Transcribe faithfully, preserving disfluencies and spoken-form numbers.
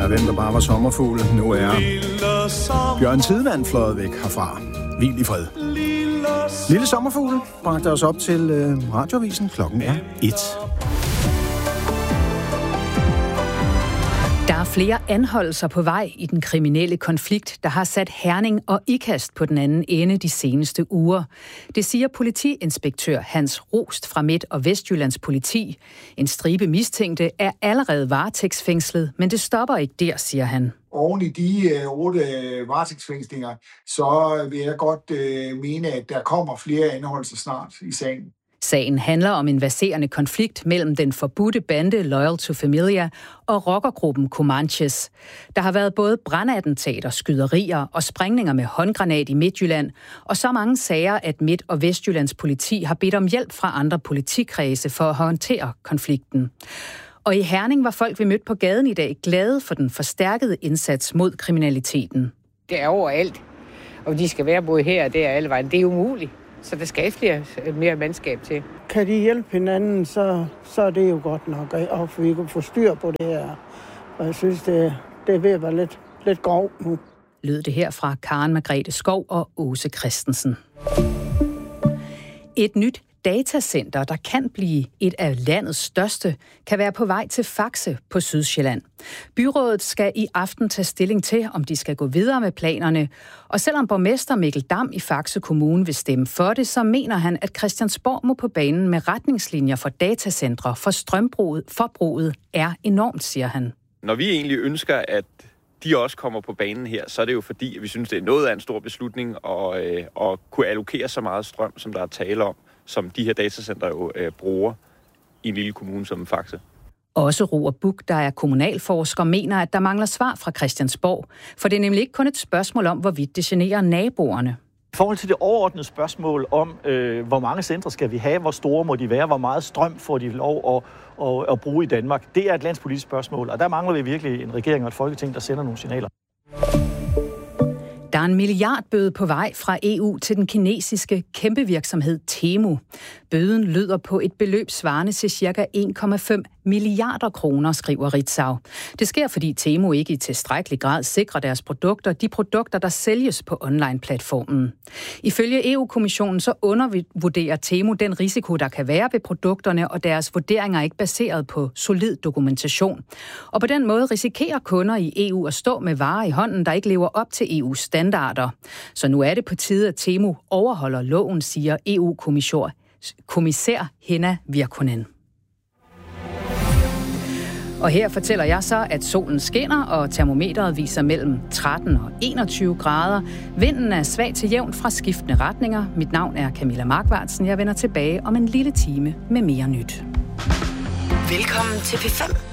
Ja, hvem der bare var sommerfugl, nu er Bjørn Tidemand fløjet væk herfra. Hvil i fred. Lille sommerfugl bragte os op til øh, Radioavisen. Klokken er et. Der er flere anholdelser på vej i den kriminelle konflikt, der har sat Herning og Ikast på den anden ende de seneste uger. Det siger politiinspektør Hans Rost fra Midt- og Vestjyllands politi. En stribe mistænkte er allerede varetægtsfængslet, men det stopper ikke der, siger han. Oven i de øh, otte øh, varetægtsfængslinger, så vil jeg godt øh, mene, at der kommer flere anholdelser snart i sagen. Sagen handler om en verserende konflikt mellem den forbudte bande Loyal to Familia og rockergruppen Comanches. Der har været både brandattentater, skyderier og sprængninger med håndgranat i Midtjylland, og så mange sager, at Midt- og Vestjyllands politi har bedt om hjælp fra andre politikredse for at håndtere konflikten. Og i Herning var folk, vi mødte på gaden i dag, glade for den forstærkede indsats mod kriminaliteten. Det er overalt, og de skal være både her og der alle vejen. Det er umuligt. Så der skal flere mere mandskab til. Kan de hjælpe hinanden, så, så er det jo godt nok, og vi kan få styr på det her. Og jeg synes, det, det er ved at være lidt, lidt grov nu. Lød det her fra Karen Margrethe Skov og Åse Christensen. Et nyt datacenter, der kan blive et af landets største, kan være på vej til Faxe på Sydsjælland. Byrådet skal i aften tage stilling til, om de skal gå videre med planerne. Og selvom borgmester Mikkel Dam i Faxe Kommune vil stemme for det, så mener han, at Christiansborg må på banen med retningslinjer for datacentre, for strømbruget, forbruget er enormt, siger han. Når vi egentlig ønsker, at de også kommer på banen her, så er det jo fordi, at vi synes, det er noget af en stor beslutning at, øh, at kunne allokere så meget strøm, som der er tale om, som de her datacenter jo øh, bruger i en lille kommune som Faxe. Også Roar Buch, der er kommunalforsker, mener, at der mangler svar fra Christiansborg. For det er nemlig ikke kun et spørgsmål om, hvorvidt det generer naboerne. I forhold til det overordnede spørgsmål om, øh, hvor mange centre skal vi have, hvor store må de være, hvor meget strøm får de lov at, at, at bruge i Danmark, det er et landspolitisk spørgsmål, og der mangler vi virkelig en regering og et folketing, der sender nogle signaler. Der er en milliardbøde på vej fra E U til den kinesiske kæmpevirksomhed Temu. Bøden lyder på et beløb svarende til ca. en komma fem milliarder kroner, skriver Ritzau. Det sker, fordi Temu ikke i tilstrækkelig grad sikrer deres produkter, de produkter, der sælges på online-platformen. Ifølge E U-kommissionen så undervurderer Temu den risiko, der kan være ved produkterne, og deres vurderinger er ikke baseret på solid dokumentation. Og på den måde risikerer kunder i E U at stå med varer i hånden, der ikke lever op til E U's standarder. Så nu er det på tide, at Temu overholder loven, siger E U-kommissær Henna Virkkunen. Og her fortæller jeg så, at solen skinner, og termometeret viser mellem tretten og enogtyve grader. Vinden er svag til jævn fra skiftende retninger. Mit navn er Camilla Markvartsen. Jeg vender tilbage om en lille time med mere nyt. Velkommen til P fem.